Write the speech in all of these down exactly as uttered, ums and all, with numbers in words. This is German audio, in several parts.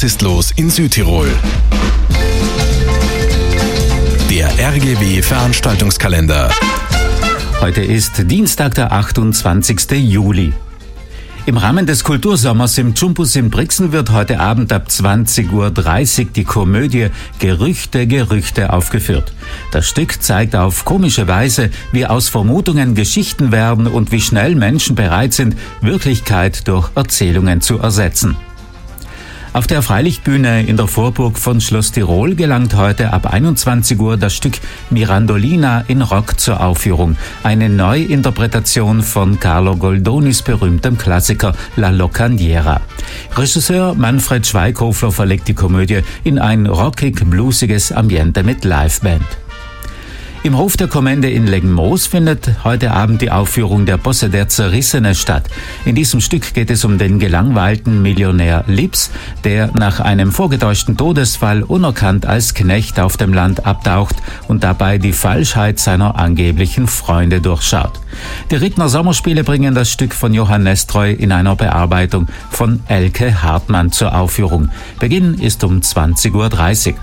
Was ist los in Südtirol? Der R G W-Veranstaltungskalender. Heute ist Dienstag, der achtundzwanzigste Juli. Im Rahmen des Kultursommers im Jumbus in Brixen wird heute Abend ab zwanzig Uhr dreißig die Komödie Gerüchte, Gerüchte aufgeführt. Das Stück zeigt auf komische Weise, wie aus Vermutungen Geschichten werden und wie schnell Menschen bereit sind, Wirklichkeit durch Erzählungen zu ersetzen. Auf der Freilichtbühne in der Vorburg von Schloss Tirol gelangt heute ab einundzwanzig Uhr das Stück Mirandolina in Rock zur Aufführung. Eine Neuinterpretation von Carlo Goldonis berühmtem Klassiker La Locandiera. Regisseur Manfred Schweighöfer verlegt die Komödie in ein rockig-bluesiges Ambiente mit Liveband. Im Hof der Kommende in Leggenmoos findet heute Abend die Aufführung der Posse der Zerrissene statt. In diesem Stück geht es um den gelangweilten Millionär Lips, der nach einem vorgetäuschten Todesfall unerkannt als Knecht auf dem Land abtaucht und dabei die Falschheit seiner angeblichen Freunde durchschaut. Die Rittner Sommerspiele bringen das Stück von Johann Nestreu in einer Bearbeitung von Elke Hartmann zur Aufführung. Beginn ist um zwanzig Uhr dreißig.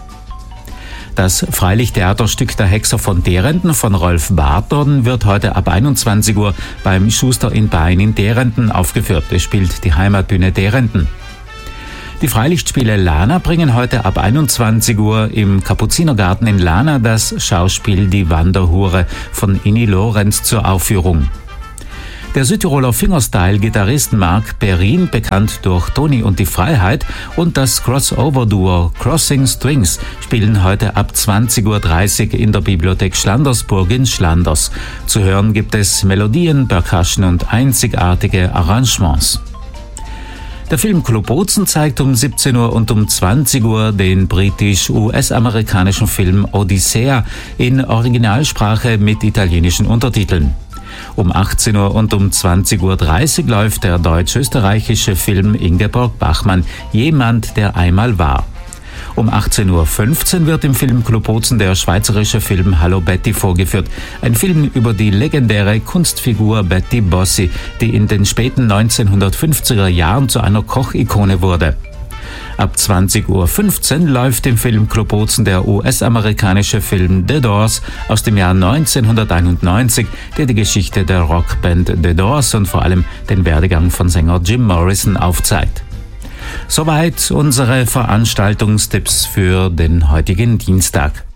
Das Freilichttheaterstück Der Hexer von Derenden von Rolf Barton wird heute ab einundzwanzig Uhr beim Schuster in Bain in Derenden aufgeführt. Es spielt die Heimatbühne Derenden. Die Freilichtspiele Lana bringen heute ab einundzwanzig Uhr im Kapuzinergarten in Lana das Schauspiel Die Wanderhure von Inni Lorenz zur Aufführung. Der Südtiroler Fingerstyle-Gitarrist Marc Perrin, bekannt durch Toni und die Freiheit, und das Crossover-Duo Crossing Strings spielen heute ab zwanzig Uhr dreißig in der Bibliothek Schlandersburg in Schlanders. Zu hören gibt es Melodien, Percussion und einzigartige Arrangements. Der Filmclub Bozen zeigt um siebzehn Uhr und um zwanzig Uhr den britisch-U S-amerikanischen Film Odyssea in Originalsprache mit italienischen Untertiteln. Um achtzehn Uhr und um zwanzig Uhr dreißig läuft der deutsch-österreichische Film Ingeborg Bachmann, Jemand, der einmal war. Um achtzehn Uhr fünfzehn wird im Filmclub Bozen der schweizerische Film Hallo Betty vorgeführt. Ein Film über die legendäre Kunstfigur Betty Bossi, die in den späten neunzehnhundertfünfziger Jahren zu einer Kochikone wurde. Ab zwanzig Uhr fünfzehn läuft im Filmclub Bozen der U S-amerikanische Film The Doors aus dem Jahr neunzehnhunderteinundneunzig, der die Geschichte der Rockband The Doors und vor allem den Werdegang von Sänger Jim Morrison aufzeigt. Soweit unsere Veranstaltungstipps für den heutigen Dienstag.